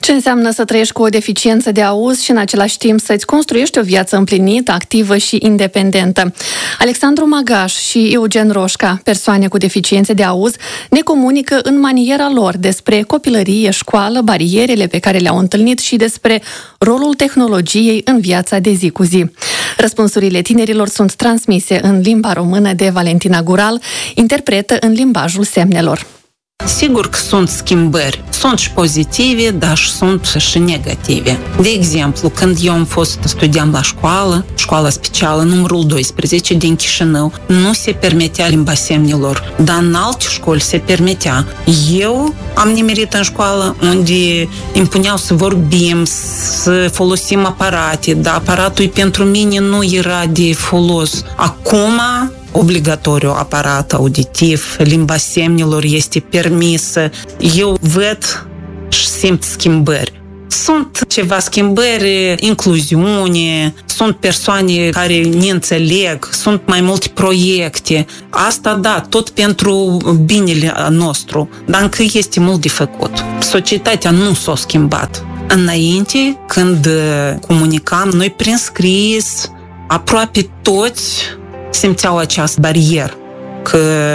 Ce înseamnă să trăiești cu o deficiență de auz și în același timp să-ți construiești o viață împlinită, activă și independentă? Alexandru Magaș și Eugen Roșca, persoane cu deficiențe de auz, ne comunică în maniera lor despre copilărie, școală, barierele pe care le-au întâlnit și despre rolul tehnologiei în viața de zi cu zi. Răspunsurile tinerilor sunt transmise în limba română de Valentina Gural, interpretă în limbajul semnelor. Sigur că sunt schimbări. Sunt și pozitive, dar sunt și negative. De exemplu, când eu am fost studiam la școala specială numărul 12 din Chișinău, nu se permitea limba semnelor, dar în alte școli se permitea. Eu am nimerit în școală unde îmi puneau să vorbim, să folosim aparate, dar aparatul pentru mine nu era de folos. Acum obligatoriu aparat auditiv, limba semnelor este permisă. Eu văd și simt schimbări. Sunt ceva schimbări, incluziune, sunt persoane care ne înțeleg, sunt mai multe proiecte. Asta, da, tot pentru binele nostru, dar încă este mult de făcut. Societatea nu s-a schimbat. Înainte, când comunicam, noi prin scris, aproape toți simțeau această barieră, că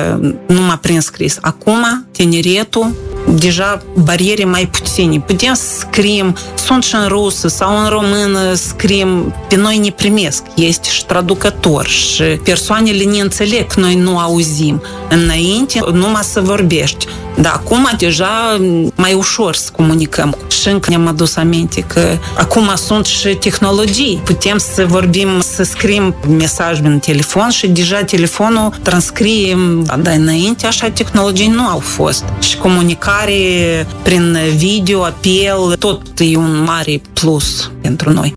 nu m-a prins scris. Acum, tineretul, deja bariere mai puține. Putem să scriem, sunt și în rusă sau în română scriem, pe noi ne primesc. Este și traducător și persoanele ne înțeleg, noi nu auzim. Înainte, numai să vorbești. Dar acum deja mai ușor să comunicăm. Și încă ne-am adus aminte că acum sunt și tehnologii. Putem să vorbim, să scriem mesaj în telefon și deja telefonul transcrie. Dar înainte așa tehnologii nu au fost. Și comunicare prin video, apel, tot e un mare plus pentru noi.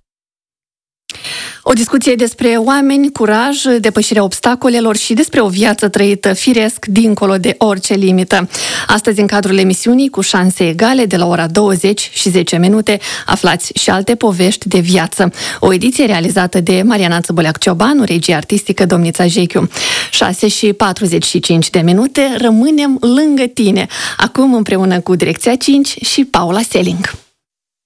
O discuție despre oameni, curaj, depășirea obstacolelor și despre o viață trăită firesc dincolo de orice limită. Astăzi, în cadrul emisiunii Cu șanse egale, de la ora 20:10, aflați și alte povești de viață. O ediție realizată de Mariana Țăbăleac-Ciobanu, regie artistică Domnița Jechiu. 6:45, rămânem lângă tine. Acum împreună cu Direcția 5 și Paula Seling.